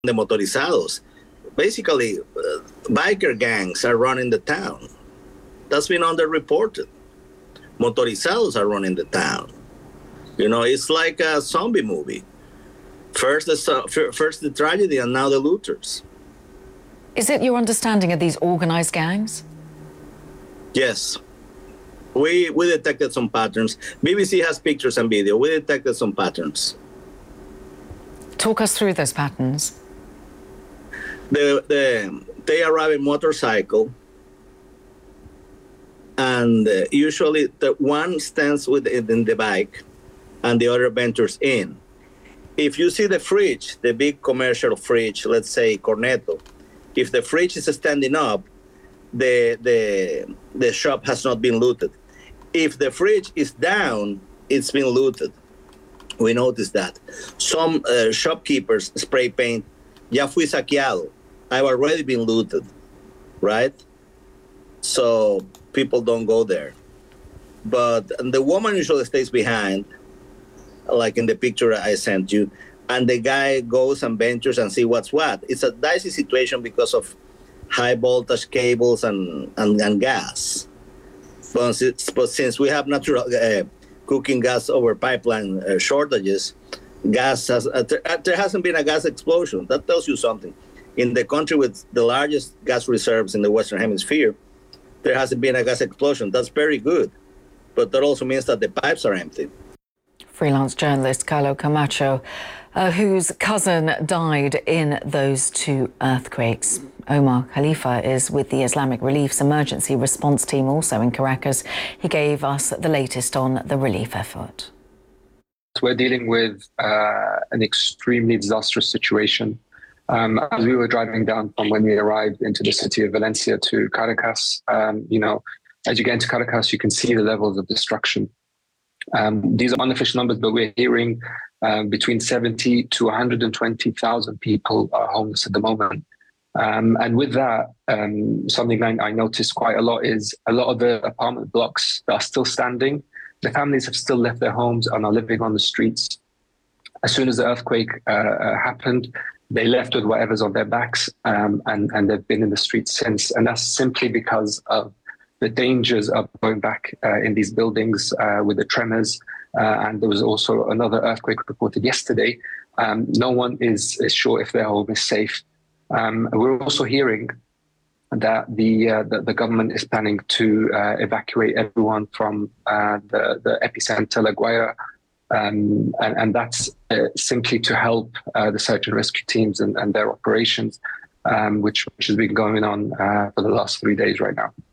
the motorizados. Basically, biker gangs are running the town. That's been underreported. Motorizados are running the town. You know, it's like a zombie movie. First the tragedy, and now the looters. Is it your understanding of these organized gangs? Yes. We detected some patterns. BBC has pictures and video. We detected some patterns. Talk us through those patterns. They arrive in motorcycle, and usually the one stands in the bike, and the other ventures in. If you see the fridge, the big commercial fridge, let's say Cornetto, if the fridge is standing up, the shop has not been looted. If the fridge is down, it's been looted. We noticed that. Some shopkeepers spray paint, ya fui saqueado. I've already been looted, right? So people don't go there. But the woman usually stays behind, like in the picture I sent you, and the guy goes and ventures and see what's what. It's a dicey situation because of high voltage cables and gas. But since we have natural cooking gas over pipeline shortages, there hasn't been a gas explosion. That tells you something. In the country with the largest gas reserves in the Western Hemisphere, there hasn't been a gas explosion. That's very good. But that also means that the pipes are empty. Freelance journalist Carlo Camacho, whose cousin died in those two earthquakes. Omar Khalifa is with the Islamic Relief's emergency response team, also in Caracas. He gave us the latest on the relief effort. We're dealing with an extremely disastrous situation. As we were driving down from when we arrived into the city of Valencia to Caracas, you know, as you get into Caracas, you can see the levels of destruction. These are unofficial numbers, but we're hearing between 70 to 120,000 people are homeless at the moment. And with that, something I noticed quite a lot is a lot of the apartment blocks that are still standing. The families have still left their homes and are living on the streets. As soon as the earthquake happened, they left with whatever's on their backs, and they've been in the streets since. And that's simply because of the dangers of going back in these buildings with the tremors. And there was also another earthquake reported yesterday. No one is sure if their home is safe. We're also hearing that the government is planning to evacuate everyone from the epicenter, La Guaira, and that's simply to help the search and rescue teams and their operations, which has been going on for the last 3 days right now.